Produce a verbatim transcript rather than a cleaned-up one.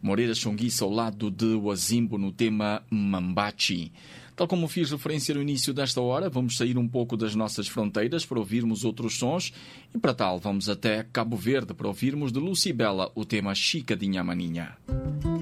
Moreira Chonguissa ao lado de Wazimbo no tema Mambachi. Tal como fiz referência no início desta hora, vamos sair um pouco das nossas fronteiras para ouvirmos outros sons e para tal vamos até Cabo Verde para ouvirmos de Lucibela o tema Chicadinha Maninha.